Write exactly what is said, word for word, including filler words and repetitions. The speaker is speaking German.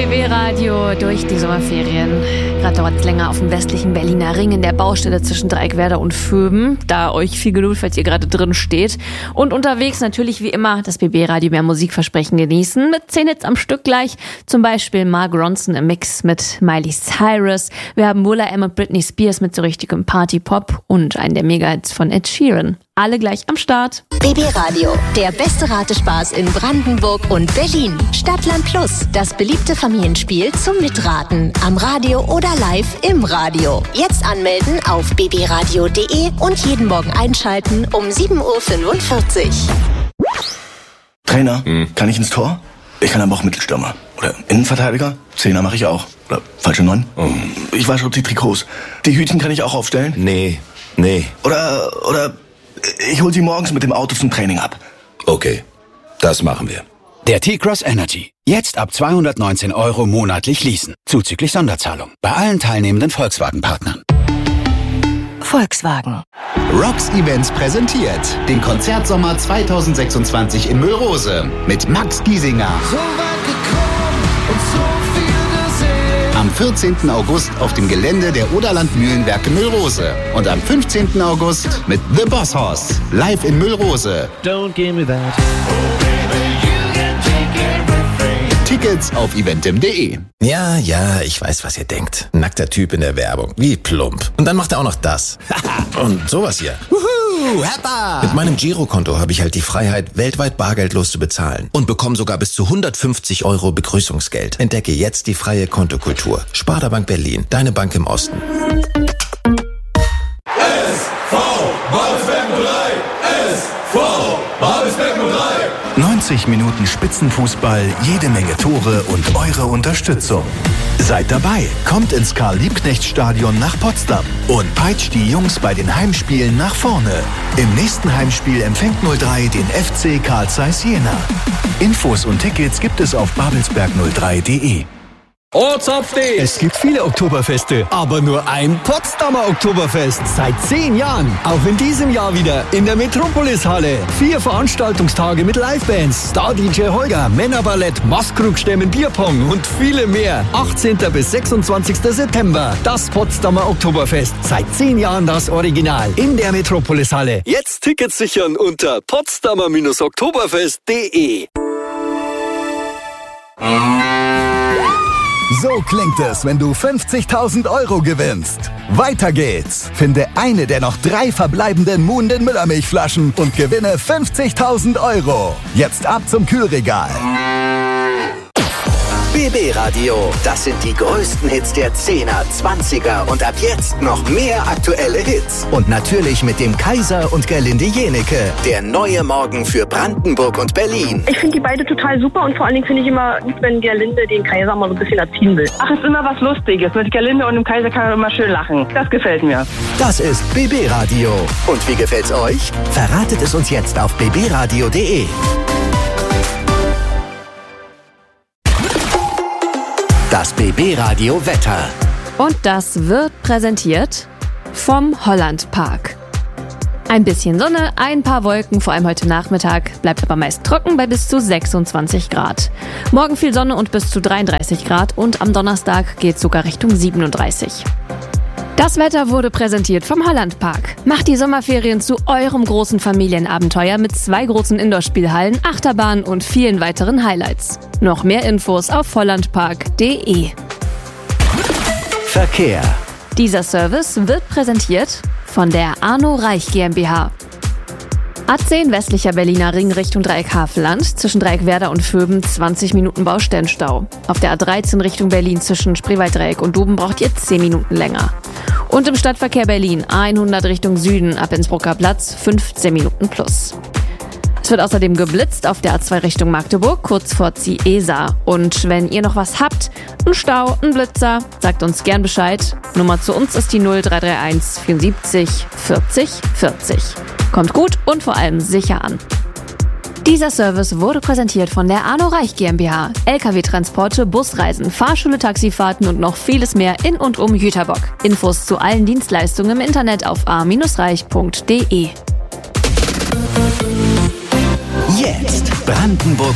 B B-Radio durch die Sommerferien. Gerade dauert es länger auf dem westlichen Berliner Ring in der Baustelle zwischen Dreieckwerder und Vöben. Da euch viel Geduld, falls ihr gerade drin steht. Und unterwegs natürlich wie immer das B B-Radio mehr Musikversprechen genießen. Mit zehn Hits am Stück gleich. Zum Beispiel Mark Ronson im Mix mit Miley Cyrus. Wir haben Will I Am und Britney Spears mit so richtigem Party-Pop. Und einen der Mega-Hits von Ed Sheeran. Alle gleich am Start. B B-Radio, der beste Ratespaß in Brandenburg und Berlin. Stadtland Plus, das beliebte Familienspiel zum Mitraten. Am Radio oder live im Radio. Jetzt anmelden auf b b radio punkt d e und jeden Morgen einschalten um sieben Uhr fünfundvierzig. Trainer, hm. kann ich ins Tor? Ich kann aber auch Mittelstürmer. Oder Innenverteidiger? Zehner mache ich auch. Oder falsche Neun? Oh. Ich wasche die Trikots. Die Hütchen kann ich auch aufstellen? Nee, nee. Oder, oder... Ich hol sie morgens mit dem Auto zum Training ab. Okay, das machen wir. Der T-Cross Energy. Jetzt ab zweihundertneunzehn Euro monatlich leasen. Zuzüglich Sonderzahlung. Bei allen teilnehmenden Volkswagen-Partnern. Volkswagen. Rocks Events präsentiert den Konzertsommer zweitausendsechsundzwanzig in Müllrose mit Max Giesinger. So weit gekommen und so viel gesehen. Am vierzehnten August auf dem Gelände der Oderland Mühlenwerke Müllrose. Und am fünfzehnten August mit The Boss Hoss. Live in Müllrose. Don't give me that. Tickets auf eventim punkt de. Ja, ja, ich weiß, was ihr denkt. Nackter Typ in der Werbung. Wie plump. Und dann macht er auch noch das. Und sowas hier. Wuhu, Heppa! Mit meinem Girokonto habe ich halt die Freiheit, weltweit bargeldlos zu bezahlen. Und bekomme sogar bis zu hundertfünfzig Euro Begrüßungsgeld. Entdecke jetzt die freie Kontokultur. Sparda Bank Berlin. Deine Bank im Osten. S V Babelsberg null drei. S V Babelsberg null drei. neunzig Minuten Spitzenfußball, jede Menge Tore und eure Unterstützung. Seid dabei, kommt ins Karl-Liebknecht-Stadion nach Potsdam und peitscht die Jungs bei den Heimspielen nach vorne. Im nächsten Heimspiel empfängt null drei den F C Carl Zeiss Jena. Infos und Tickets gibt es auf babelsberg null drei punkt de. Ortsupdate! Es gibt viele Oktoberfeste, aber nur ein Potsdamer Oktoberfest. Seit zehn Jahren. Auch in diesem Jahr wieder in der Metropolis-Halle. Vier Veranstaltungstage mit Livebands, Star-D J Holger, Männerballett, Maskrugstämmen, Bierpong und viele mehr. achtzehnten bis sechsundzwanzigsten September. Das Potsdamer Oktoberfest. Seit zehn Jahren das Original. In der Metropolis-Halle. Jetzt Tickets sichern unter potsdamer oktoberfest punkt de. So klingt es, wenn du fünfzigtausend Euro gewinnst. Weiter geht's. Finde eine der noch drei verbleibenden Muhnden Müllermilchflaschen und gewinne fünfzigtausend Euro. Jetzt ab zum Kühlregal. B B-Radio, das sind die größten Hits der Zehner, Zwanziger und ab jetzt noch mehr aktuelle Hits. Und natürlich mit dem Kaiser und Gerlinde Jenecke, der neue Morgen für Brandenburg und Berlin. Ich finde die beide total super und vor allen Dingen finde ich immer gut, wenn Gerlinde den Kaiser mal so ein bisschen erziehen will. Ach, ist immer was Lustiges. Mit Gerlinde und dem Kaiser kann man immer schön lachen. Das gefällt mir. Das ist B B-Radio. Und wie gefällt's euch? Verratet es uns jetzt auf b b radio punkt de. Das B B-Radio Wetter. Und das wird präsentiert vom Holland Park. Ein bisschen Sonne, ein paar Wolken, vor allem heute Nachmittag, bleibt aber meist trocken bei bis zu sechsundzwanzig Grad. Morgen viel Sonne und bis zu dreiunddreißig Grad und am Donnerstag geht es sogar Richtung siebenunddreißig. Das Wetter wurde präsentiert vom Holland Park. Macht die Sommerferien zu eurem großen Familienabenteuer mit zwei großen Indoor-Spielhallen, Achterbahnen und vielen weiteren Highlights. Noch mehr Infos auf hollandpark punkt de. Verkehr. Dieser Service wird präsentiert von der Arno Reich GmbH. A zehn westlicher Berliner Ring Richtung Dreieck Havelland, zwischen Dreieckwerder und Vöben zwanzig Minuten Baustellenstau. Auf der A dreizehn Richtung Berlin zwischen Spreewalddreieck und Duben braucht ihr zehn Minuten länger. Und im Stadtverkehr Berlin hundert Richtung Süden ab Innsbrucker Platz fünfzehn Minuten plus. Es wird außerdem geblitzt auf der A zwei Richtung Magdeburg, kurz vor Ziesa. Und wenn ihr noch was habt, ein Stau, ein Blitzer, sagt uns gern Bescheid. Nummer zu uns ist die null drei drei eins vierundsiebzig vierzig vierzig. Kommt gut und vor allem sicher an. Dieser Service wurde präsentiert von der Arno Reich GmbH. L K W-Transporte, Busreisen, Fahrschule, Taxifahrten und noch vieles mehr in und um Jüterbock. Infos zu allen Dienstleistungen im Internet auf a reich punkt de. Jetzt Brandenburg